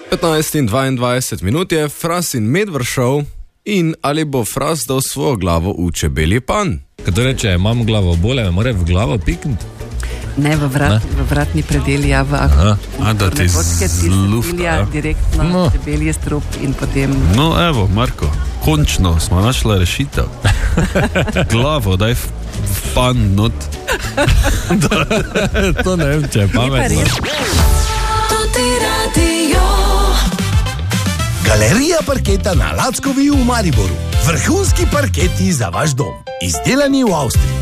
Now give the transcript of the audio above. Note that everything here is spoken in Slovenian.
15:22 je Fras in Medved šel in ali bo Fras dal svojo glavo v čebelji pan? Kdo reče, imam glavo bole, me mora v glavo pikniti? Ne, v vratni predel, ja, v da ti zlufta. Direktno čebelji strup in potem... No, evo, Marko, končno smo našli rešitev. Glavo, daj v pan not. To ne vem, če je pametno. Galerija parketa na Lackovi v Mariboru. Vrhunski parketi za vaš dom. Izdelani v Avstriji.